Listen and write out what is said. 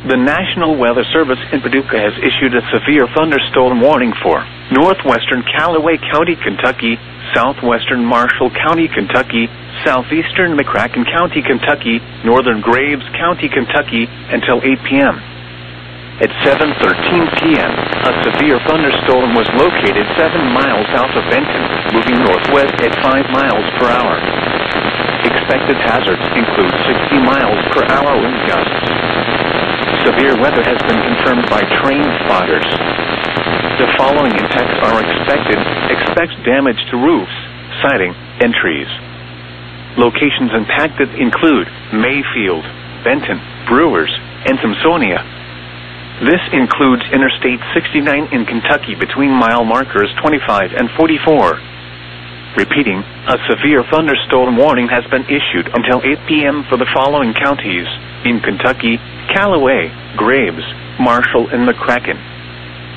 The National Weather Service in Paducah has issued a severe thunderstorm warning for northwestern Callaway County, Kentucky, southwestern Marshall County, Kentucky, southeastern McCracken County, Kentucky, northern Graves County, Kentucky, until 8 p.m. At 7:13 p.m., a severe thunderstorm was located 7 miles south of Benton, moving northwest at 5 miles per hour. Expected hazards include 60 miles per hour wind gusts. Severe weather has been confirmed by train spotters. The following impacts are expected. Expect damage to roofs, siding, and trees. Locations impacted include Mayfield, Benton, Brewers, and Thompsonia. This includes Interstate 69 in Kentucky between mile markers 25 and 44. Repeating, a severe thunderstorm warning has been issued until 8 p.m. for the following counties in Kentucky: Callaway, Graves, Marshall, and McCracken.